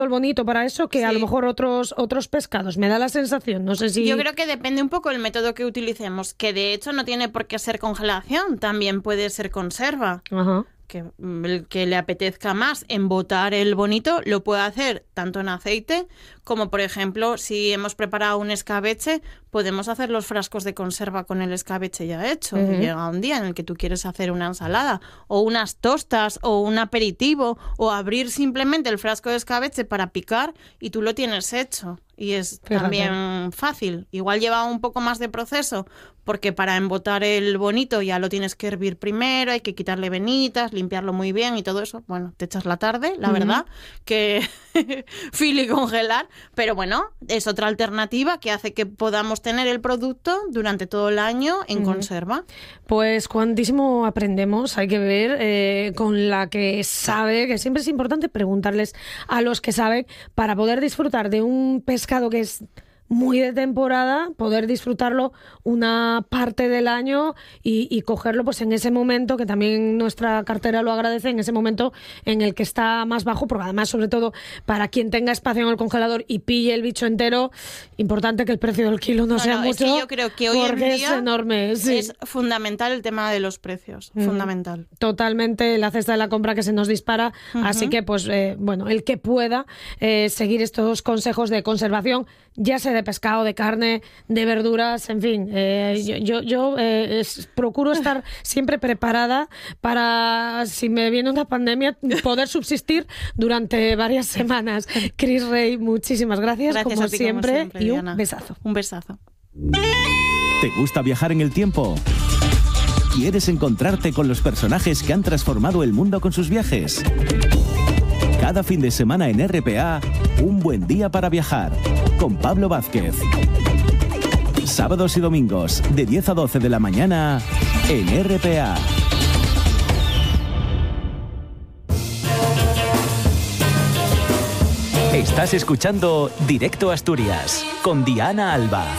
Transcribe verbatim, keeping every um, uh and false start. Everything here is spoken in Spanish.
el bonito para eso que sí. A lo mejor otros otros pescados. Me da la sensación, no sé si... Yo creo que depende un poco del método que utilicemos, que de hecho no tiene por qué ser congelación, también puede ser conserva. Ajá. Que el que le apetezca más embotar el bonito lo puede hacer tanto en aceite como, por ejemplo, si hemos preparado un escabeche, podemos hacer los frascos de conserva con el escabeche ya hecho. Uh-huh. Llega un día en el que tú quieres hacer una ensalada o unas tostas o un aperitivo o abrir simplemente el frasco de escabeche para picar y tú lo tienes hecho. Y es Fíjate. también fácil. Igual lleva un poco más de proceso, porque para embotar el bonito ya lo tienes que hervir primero, hay que quitarle venitas, limpiarlo muy bien y todo eso. Bueno, te echas la tarde, la uh-huh. verdad, que fili congelar. Pero bueno, es otra alternativa que hace que podamos tener el producto durante todo el año en uh-huh. conserva. Pues cuantísimo aprendemos, hay que ver eh, con la que sabe, que siempre es importante preguntarles a los que saben para poder disfrutar de un pescado que es muy de temporada, poder disfrutarlo una parte del año y, y cogerlo pues en ese momento, que también nuestra cartera lo agradece, en ese momento en el que está más bajo, porque además, sobre todo, para quien tenga espacio en el congelador y pille el bicho entero, importante que el precio del kilo no, no sea no, mucho, es que yo creo que hoy en día es enorme. Sí. Es fundamental el tema de los precios, mm, fundamental. Totalmente, la cesta de la compra que se nos dispara, uh-huh. así que, pues, eh, bueno, el que pueda eh, seguir estos consejos de conservación, ya sea de pescado, de carne, de verduras, en fin. Eh, yo yo, yo eh, es, procuro estar siempre preparada para, si me viene una pandemia, poder subsistir durante varias semanas. Cris Rey, muchísimas gracias, gracias como, a ti, siempre, como siempre, y un Diana. besazo. Un besazo. ¿Te gusta viajar en el tiempo? ¿Quieres encontrarte con los personajes que han transformado el mundo con sus viajes? Cada fin de semana en R P A, un buen día para viajar, con Pablo Vázquez. Sábados y domingos, de diez a doce de la mañana, en R P A. Estás escuchando Directo Asturias, con Diana Alba.